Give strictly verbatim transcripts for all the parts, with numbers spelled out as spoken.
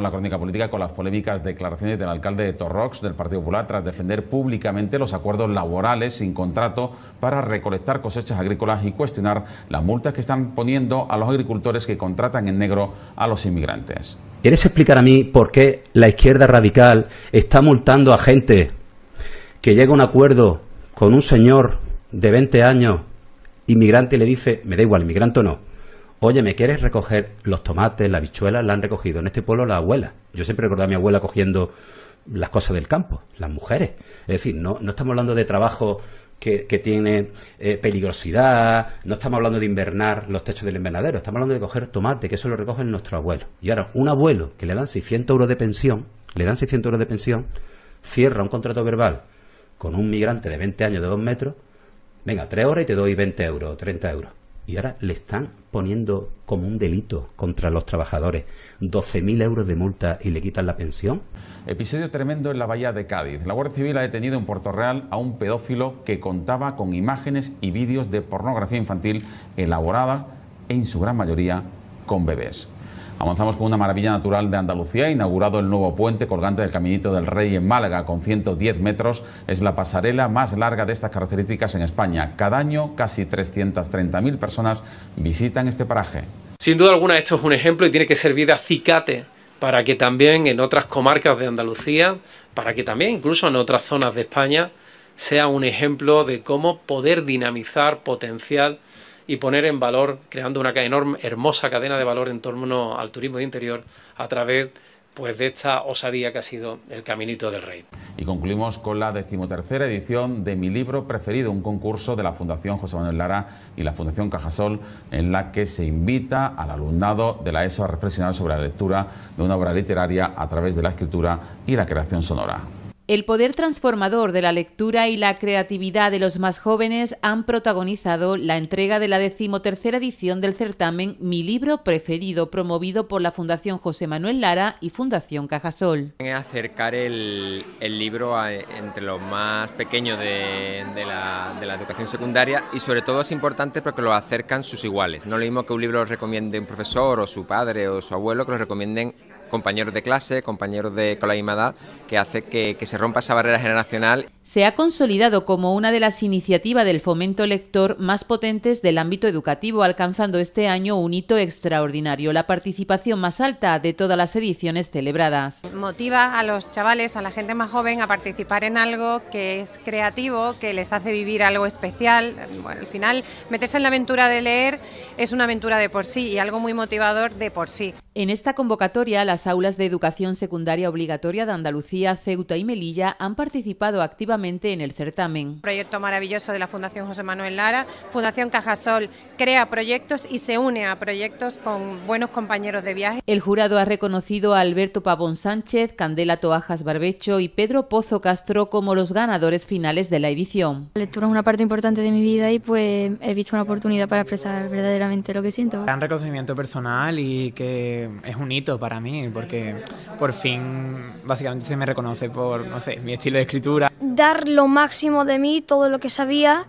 Comenzamos la crónica política con las polémicas declaraciones del alcalde de Torrox del Partido Popular tras defender públicamente los acuerdos laborales sin contrato para recolectar cosechas agrícolas y cuestionar las multas que están poniendo a los agricultores que contratan en negro a los inmigrantes. ¿Quieres explicar a mí por qué la izquierda radical está multando a gente que llega a un acuerdo con un señor de veinte años, inmigrante, y le dice, me da igual, inmigrante o no, oye, ¿me quieres recoger los tomates, las habichuelas? La han recogido en este pueblo la abuela. Yo siempre recuerdo a mi abuela cogiendo las cosas del campo, las mujeres. Es decir, no, no estamos hablando de trabajo que, que tiene eh, peligrosidad, no estamos hablando de invernar los techos del invernadero, estamos hablando de coger tomate, que eso lo recogen nuestros abuelos. Y ahora, un abuelo que le dan seiscientos euros de pensión, le dan seiscientos euros de pensión, cierra un contrato verbal con un migrante de veinte años de dos metros, venga, tres horas y te doy veinte euros, treinta euros. Y ahora le están poniendo como un delito contra los trabajadores doce mil euros de multa y le quitan la pensión. Episodio tremendo en la bahía de Cádiz. La Guardia Civil ha detenido en Puerto Real a un pedófilo que contaba con imágenes y vídeos de pornografía infantil elaborada, en su gran mayoría, con bebés. Avanzamos con una maravilla natural de Andalucía. Inaugurado el nuevo puente colgante del Caminito del Rey en Málaga con ciento diez metros. Es la pasarela más larga de estas características en España. Cada año casi trescientas treinta mil personas visitan este paraje. Sin duda alguna esto es un ejemplo y tiene que servir de acicate para que también en otras comarcas de Andalucía, para que también incluso en otras zonas de España, sea un ejemplo de cómo poder dinamizar, potenciar y poner en valor, creando una enorme, hermosa cadena de valor en torno al turismo de interior a través pues, de esta osadía que ha sido el Caminito del Rey. Y concluimos con la decimotercera edición de Mi Libro Preferido, un concurso de la Fundación José Manuel Lara y la Fundación Cajasol, en la que se invita al alumnado de la ESO a reflexionar sobre la lectura de una obra literaria a través de la escritura y la creación sonora. El poder transformador de la lectura y la creatividad de los más jóvenes han protagonizado la entrega de la decimotercera edición del certamen Mi Libro Preferido, promovido por la Fundación José Manuel Lara y Fundación Cajasol. Es acercar el, el libro a, entre los más pequeños de, de, la, de la educación secundaria, y sobre todo es importante porque lo acercan sus iguales. No es lo mismo que un libro lo recomiende un profesor o su padre o su abuelo, que lo recomienden compañeros de clase, compañeros de con la misma edad, que hace que, que se rompa esa barrera generacional. Se ha consolidado como una de las iniciativas del fomento lector más potentes del ámbito educativo, alcanzando este año un hito extraordinario, la participación más alta de todas las ediciones celebradas. Motiva a los chavales, a la gente más joven, a participar en algo que es creativo, que les hace vivir algo especial. Bueno, al final, meterse en la aventura de leer es una aventura de por sí y algo muy motivador de por sí. En esta convocatoria, las aulas de educación secundaria obligatoria de Andalucía, Ceuta y Melilla han participado activamente en el certamen. Un proyecto maravilloso de la Fundación José Manuel Lara. Fundación Cajasol crea proyectos y se une a proyectos con buenos compañeros de viaje. El jurado ha reconocido a Alberto Pavón Sánchez, Candela Toajas Barbecho y Pedro Pozo Castro como los ganadores finales de la edición. La lectura es una parte importante de mi vida y pues he visto una oportunidad para expresar verdaderamente lo que siento. Gran reconocimiento personal y que es un hito para mí, porque por fin básicamente se me reconoce por, no sé, mi estilo de escritura. Dar lo máximo de mí, todo lo que sabía,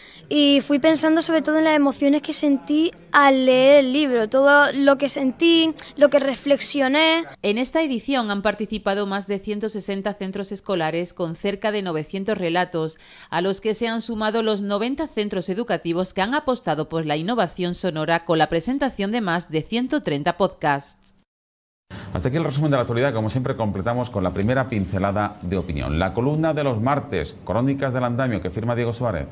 y fui pensando sobre todo en las emociones que sentí al leer el libro, todo lo que sentí, lo que reflexioné. En esta edición han participado más de ciento sesenta centros escolares con cerca de novecientos relatos, a los que se han sumado los noventa centros educativos que han apostado por la innovación sonora con la presentación de más de ciento treinta podcasts. Hasta aquí el resumen de la actualidad. Como siempre, completamos con la primera pincelada de opinión. La columna de los martes, Crónicas del Andamio, que firma Diego Suárez.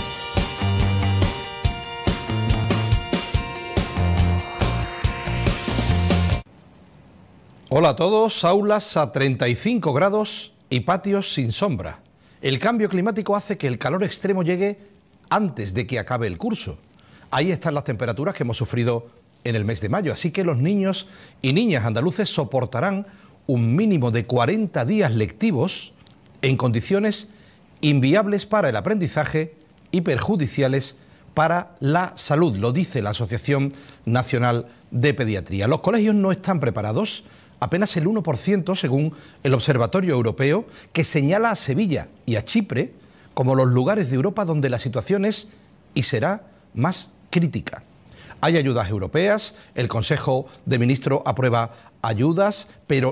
Hola a todos. Aulas a treinta y cinco grados y patios sin sombra. El cambio climático hace que el calor extremo llegue antes de que acabe el curso. Ahí están las temperaturas que hemos sufrido en el mes de mayo, así que los niños y niñas andaluces soportarán un mínimo de cuarenta días lectivos en condiciones inviables para el aprendizaje y perjudiciales para la salud, lo dice la Asociación Nacional de Pediatría. Los colegios no están preparados, apenas el uno por ciento según el Observatorio Europeo, que señala a Sevilla y a Chipre como los lugares de Europa donde la situación es y será más crítica. Hay ayudas europeas, el Consejo de Ministros aprueba ayudas, pero